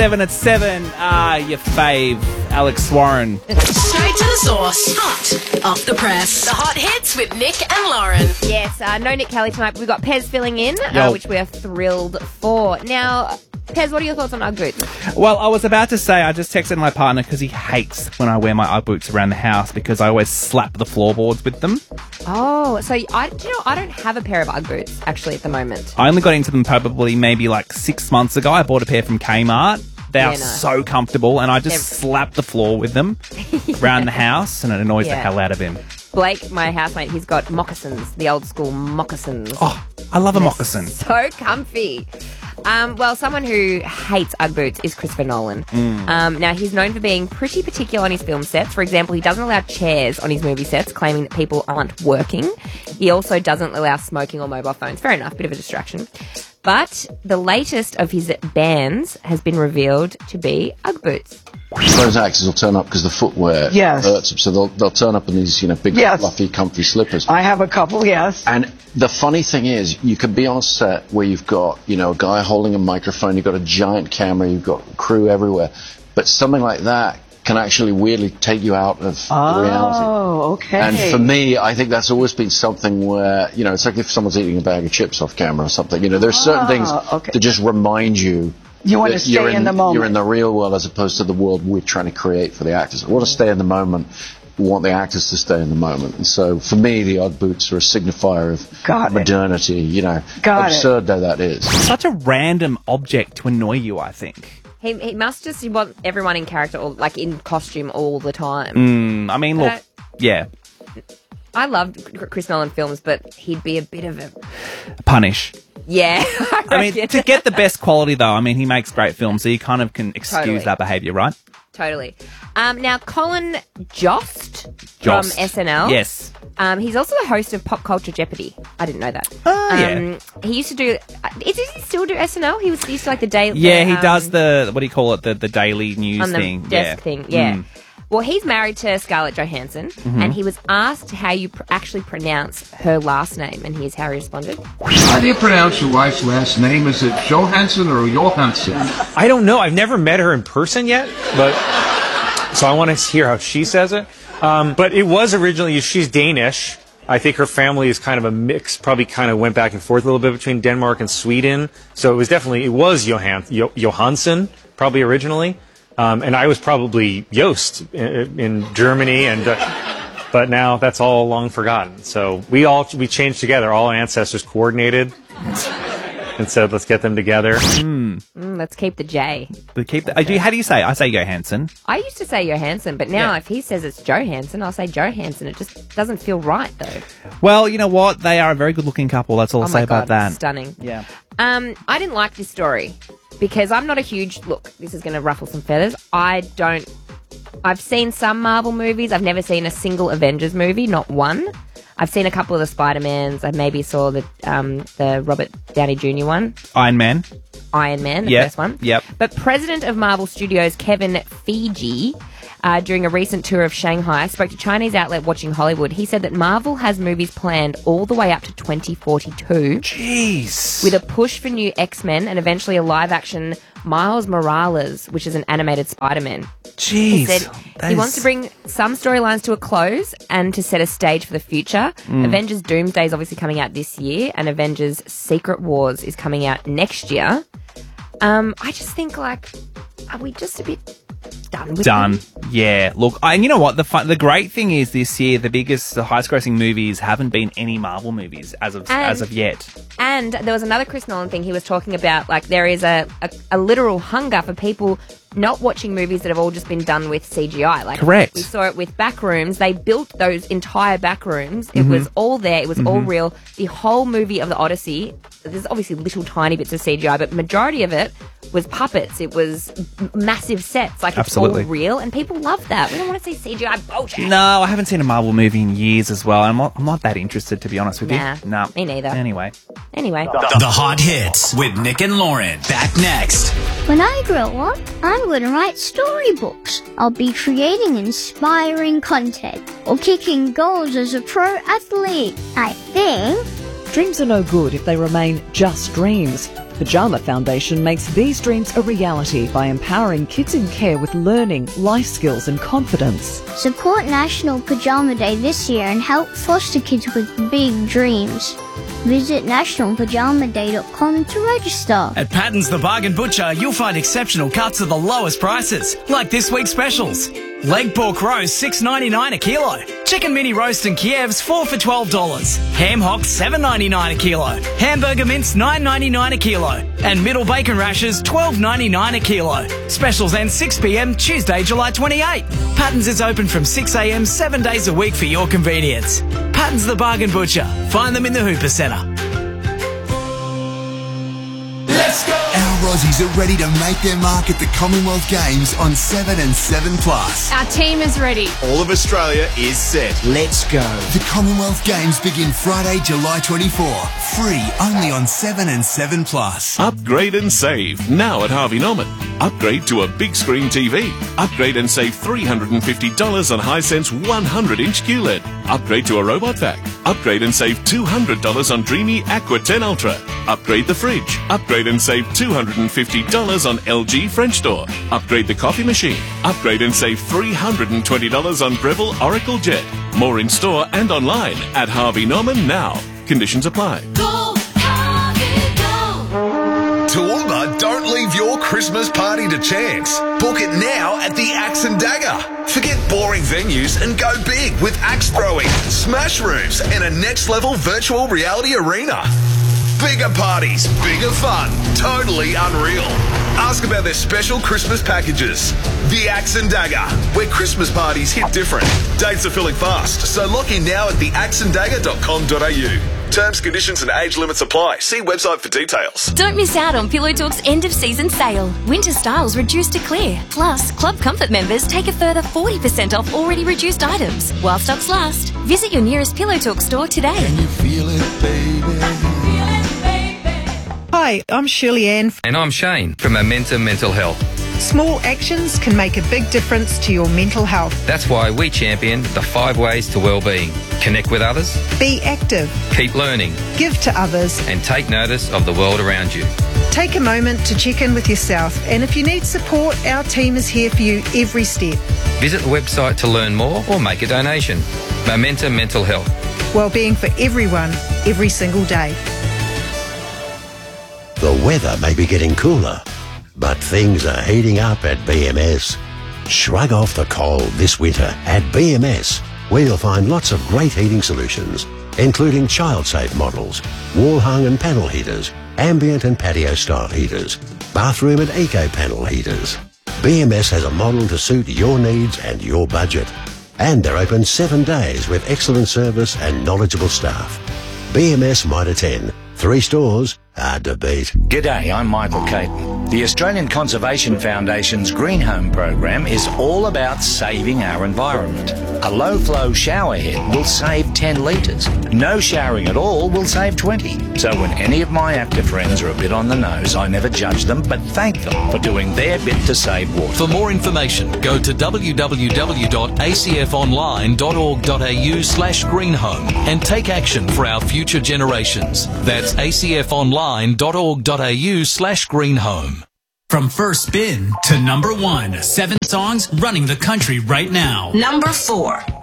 7 at 7. Your fave, Alex Warren. Straight to the source. Hot off the press. The hot hits with Nick and Lauren. Yes, no Nick Kelly tonight, but we've got Pez filling in, which we are thrilled for. Now, Pez, what are your thoughts on Ugg boots? Well, I was about to say, I just texted my partner because he hates when I wear my Ugg boots around the house because I always slap the floorboards with them. Oh, so I don't have a pair of Ugg boots actually at the moment. I only got into them probably maybe like 6 months ago. I bought a pair from Kmart. They are so comfortable, and I just slap the floor with them around the house, and it annoys the hell out of him. Blake, my housemate, he's got moccasins, the old school moccasins. Oh, I love a moccasin. So comfy. Well, someone who hates Ugg boots is Christopher Nolan. Now, he's known for being pretty particular on his film sets. For example, he doesn't allow chairs on his movie sets, claiming that people aren't working. He also doesn't allow smoking or mobile phones. Fair enough, bit of a distraction. But the latest of his bans has been revealed to be Ugg boots. Those actors will turn up because the footwear hurts them, so they'll turn up in these big, fluffy, comfy slippers. I have a couple, yes. And the funny thing is, you could be on a set where you've got, a guy holding a microphone, you've got a giant camera, you've got crew everywhere, but something like that can actually weirdly take you out of reality. Oh, okay. And for me, I think that's always been something where, it's like if someone's eating a bag of chips off camera or something. There's certain things that just remind you. You want to stay in the moment. You're in the real world as opposed to the world we're trying to create for the actors. We want to stay in the moment. We want the actors to stay in the moment. And so, for me, the Ugg boots are a signifier of modernity, absurd though that is. Such a random object to annoy you, I think. He must just want everyone in character, or like in costume all the time. I mean, look, I loved Chris Nolan films, but he'd be a bit of a punish. Yeah. I mean, to get the best quality, though, he makes great films, so you kind of can excuse that behaviour, right? Totally. Now, Colin Jost from SNL. Yes. He's also the host of Pop Culture Jeopardy. I didn't know that. He used to do... Does he still do SNL? He used to like the daily... Yeah, he does the... What do you call it? The daily news on the thing. Desk thing, yeah. Well, he's married to Scarlett Johansson, and he was asked how you actually pronounce her last name, and here's how he responded. How do you pronounce your wife's last name? Is it Johansson or Johansson? I don't know. I've never met her in person yet, but so I want to hear how she says it. But it was originally, she's Danish. I think her family is kind of a mix, probably kind of went back and forth a little bit between Denmark and Sweden. So it was Johansson, probably originally. And I was probably Jost in Germany, but now that's all long forgotten. So we changed together. All ancestors coordinated and said, let's get them together. Let's keep the J. How do you say? I say Johansson. I used to say Johansson, but now if he says it's Johansson, I'll say Johansson. It just doesn't feel right, though. Well, you know what? They are a very good-looking couple. That's all I'll say about that. Stunning. Yeah. I didn't like this story because I'm not a huge... Look, this is going to ruffle some feathers. I've seen some Marvel movies. I've never seen a single Avengers movie, not one. I've seen a couple of the Spider-Mans. I maybe saw the Robert Downey Jr. one. Iron Man, the first one. Yep. But president of Marvel Studios, Kevin Feige, during a recent tour of Shanghai, spoke to Chinese outlet Watching Hollywood. He said that Marvel has movies planned all the way up to 2042. Jeez. With a push for new X-Men and eventually a live-action Miles Morales, which is an animated Spider-Man. Jeez. He said he wants to bring some storylines to a close and to set a stage for the future. Avengers Doomsday is obviously coming out this year, and Avengers Secret Wars is coming out next year. I just think, are we just a bit done with them? Yeah. Look, and you know what? The great thing is this year, the highest grossing movies haven't been any Marvel movies as of yet. And there was another Chris Nolan thing he was talking about, there is a literal hunger for people not watching movies that have all just been done with CGI. Correct. We saw it with Backrooms. They built those entire Backrooms. It was all there. It was all real. The whole movie of the Odyssey, there's obviously little tiny bits of CGI, but majority of it was puppets. It was massive sets. It's all real, and people love that. We don't want to see CGI bullshit. No, I haven't seen a Marvel movie in years as well. I'm not that interested, to be honest with you. Nah, me neither. Anyway. The hot hits with Nick and Lauren. Back next. When I grow up, I'm going to write storybooks. I'll be creating inspiring content or kicking goals as a pro athlete. I think Dreams are no good if they remain just dreams. Pyjama Foundation makes these dreams a reality by empowering kids in care with learning, life skills and confidence. Support National Pajama Day this year and help foster kids with big dreams. Visit nationalpajamaday.com to register. At Patton's The Bargain Butcher, you'll find exceptional cuts at the lowest prices, like this week's specials. Leg pork roast $6.99 a kilo. Chicken mini roast and Kievs 4 for $12. Ham hocks $7.99 a kilo. Hamburger mince $9.99 a kilo. And middle bacon rashers $12.99 a kilo. Specials end 6 p.m. Tuesday, July 28. Patton's is open from 6 a.m. 7 days a week for your convenience. Patton's The Bargain Butcher. Find them in the Hooper Centre. Let's go! Our Aussies are ready to make their mark at the Commonwealth Games on 7 and 7+. Our team is ready. All of Australia is set. Let's go. The Commonwealth Games begin Friday, July 24. Free only on 7 and 7+. Upgrade and save now at Harvey Norman. Upgrade to a big screen TV. Upgrade and save $350 on Hisense 100-inch QLED. Upgrade to a robot vac. Upgrade and save $200 on Dreamy Aqua 10 Ultra. Upgrade the fridge. Upgrade and save $250 on LG French door. Upgrade the coffee machine. Upgrade and save $320 on Breville Oracle Jet. More in store and online at Harvey Norman now. Conditions apply. Go, Harvey, go. Toowoomba, don't leave your Christmas party to chance. Book it now at the Axe and Dagger. Forget boring venues and go big with axe throwing, smash rooms, and a next-level virtual reality arena. Bigger parties, bigger fun, totally unreal. Ask about their special Christmas packages. The Axe and Dagger, where Christmas parties hit different. Dates are filling fast, so lock in now at theaxeanddagger.com.au. Terms, conditions and age limits apply. See website for details. Don't miss out on Pillow Talk's end of season sale. Winter styles reduced to clear. Plus, Club Comfort members take a further 40% off already reduced items. While stocks last, visit your nearest Pillow Talk store today. Can you feel it, baby? Hi, I'm Shirley Ann. And I'm Shane from Momentum Mental Health. Small actions can make a big difference to your mental health. That's why we champion the 5 ways to well-being. Connect with others. Be active. Keep learning. Give to others. And take notice of the world around you. Take a moment to check in with yourself, and if you need support, our team is here for you every step. Visit the website to learn more or make a donation. Momentum Mental Health. Wellbeing for everyone, every single day. The weather may be getting cooler, but things are heating up at BMS. Shrug off the cold this winter at BMS, where you'll find lots of great heating solutions, including child-safe models, wall-hung and panel heaters, ambient and patio-style heaters, bathroom and eco-panel heaters. BMS has a model to suit your needs and your budget. And they're open 7 days with excellent service and knowledgeable staff. BMS Mitre 10. 3 stores, hard to beat. G'day, I'm Michael Caton. The Australian Conservation Foundation's Green Home program is all about saving our environment. A low-flow shower head will save 10 litres. No showering at all will save 20. So when any of my active friends are a bit on the nose, I never judge them, but thank them for doing their bit to save water. For more information, go to www.acfonline.org.au/greenhome and take action for our future generations. That's acfonline.org.au/greenhome. From first spin to number 1, 7 songs running the country right now. Number 4.